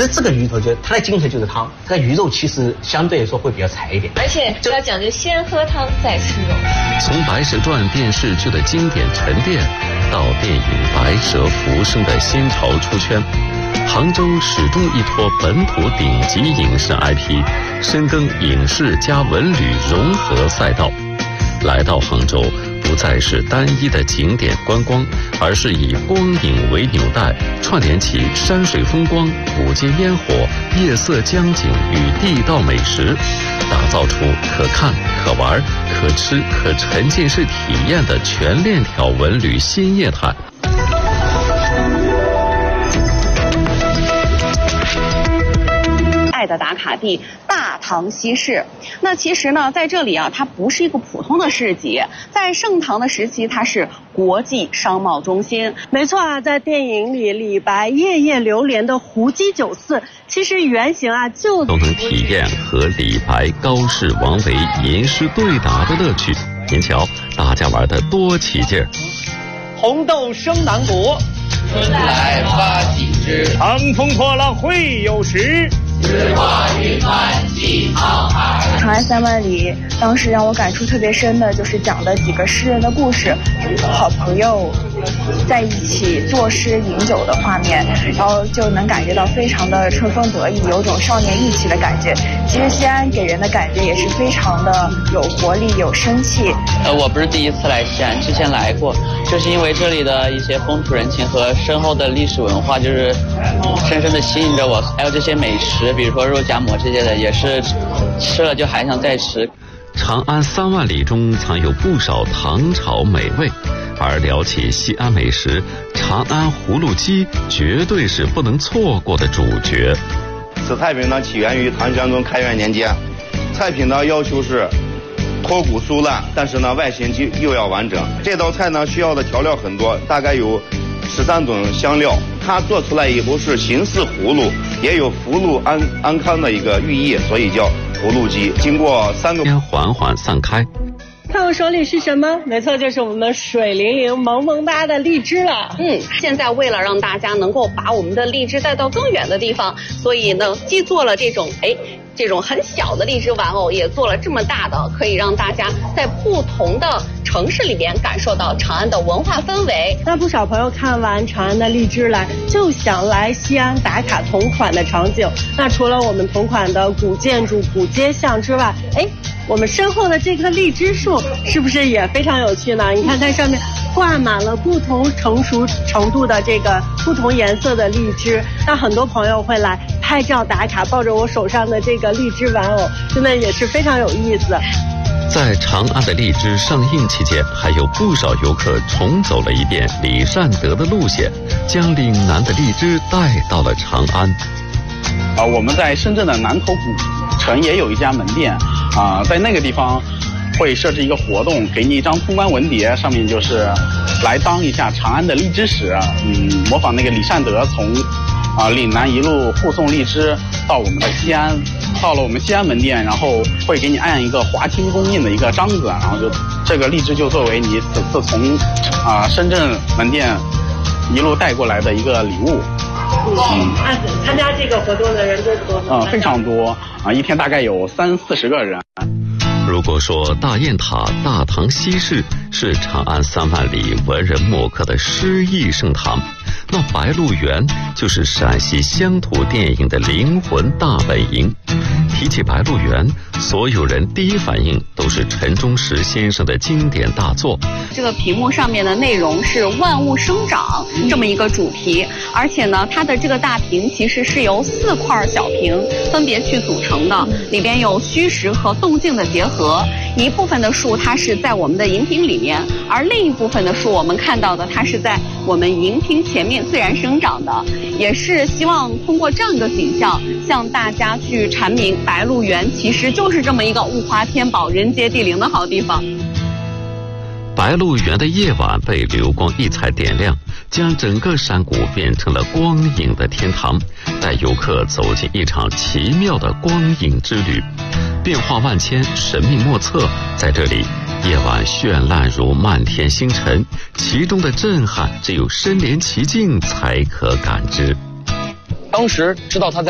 只是这个鱼头它的精髓就是汤，这个鱼肉其实相对来说会比较柴一点， 而且要讲究先喝汤再吃肉。 从《白蛇传》电视剧的经典沉淀，到电影《白蛇浮生》的新潮出圈，杭州始终依托本土顶级影视 IP， 深耕影视加文旅融合赛道。来到杭州，不再是单一的景点观光，而是以光影为纽带，串联起山水风光、古街烟火、夜色江景与地道美食，打造出可看、可玩、可吃、可沉浸式体验的全链条文旅新业态。 爱的打卡地大唐西市。那其实呢，在这里啊，它不是一个普通的市集，在盛唐的时期，它是国际商贸中心。 没错啊，在电影里李白夜夜流连的胡姬酒肆，其实原型啊就都能体验和李白高适、王维吟诗对答的乐趣。您瞧，大家玩得多起劲儿！ 红豆生南国， 春来发几枝， 长风破浪会有时。 诗画云帆济沧海。 长安3万里，当时让我感触特别深的就是讲的几个诗人的故事，好朋友在一起作诗饮酒的画面，然后就能感觉到非常的春风得意，有种少年意气的感觉。其实西安给人的感觉也是非常的有活力、有生气。 我不是第一次来西安，之前来过，就是因为这里的一些风土人情和深厚的历史文化，就是深深的吸引着我。还有这些美食，比如说肉夹馍这些的，也是吃了就还想再吃。 长安3万里中藏有不少唐朝美味，而聊起西安美食，长安葫芦鸡绝对是不能错过的主角。 此菜品呢起源于唐玄宗开元年间，菜品的要求是脱骨酥烂，但是呢外形又要完整。这道菜呢需要的调料很多，大概有13种香料，它做出来以后是形似葫芦，也有福禄安康的一个寓意，所以叫葫芦鸡。经过3个缓缓散开。 看我手里是什么？没错，就是我们水灵灵萌萌哒的荔枝了。 现在为了让大家能够把我们的荔枝带到更远的地方，所以呢，既做了这种很小的荔枝玩偶，也做了这么大的，可以让大家在不同的城市里边感受到长安的文化氛围。 那不少朋友看完长安的荔枝来，就想来西安打卡同款的场景。那除了我们同款的古建筑、古街巷之外，我们身后的这棵荔枝树是不是也非常有趣呢？你看它上面挂满了不同成熟程度的这个不同颜色的荔枝，那很多朋友会来拍照打卡，抱着我手上的这个荔枝玩偶，真的也是非常有意思。 在长安的荔枝上映期间，还有不少游客重走了一遍李善德的路线，将岭南的荔枝带到了长安。 我们在深圳的南头古城也有一家门店在那个地方会设置一个活动，给你一张通关文牒，上面就是来当一下长安的荔枝史，模仿那个李善德从岭南一路护送荔枝到我们的西安，到了我们西安门店，然后会给你按一个华清公印的一个章子，然后就这个荔枝就作为你此次从深圳门店一路带过来的一个礼物。 参加这个活动的人多不多？ 非常多一天大概有30-40个人。 如果说大雁塔、大唐西市是长安3万里文人墨客的诗意盛唐，那白鹿原就是陕西乡土电影的灵魂大本营。提起白鹿原，所有人第一反应都是陈忠实先生的经典大作。 这个屏幕上面的内容是万物生长这么一个主题，而且呢，它的这个大屏其实是由4块小屏分别去组成的，里边有虚实和动静的结合。一部分的树它是在我们的荧屏里面，而另一部分的树我们看到的它是在我们荧屏前面自然生长的，也是希望通过这样一个景象向大家去阐明白鹿原其实就是这么一个物华天宝、人杰地灵的好地方。 白鹿原的夜晚被流光溢彩点亮，将整个山谷变成了光影的天堂，带游客走进一场奇妙的光影之旅，变化万千，神秘莫测。在这里，夜晚绚烂如漫天星辰，其中的震撼只有身临其境才可感知。 当时知道他在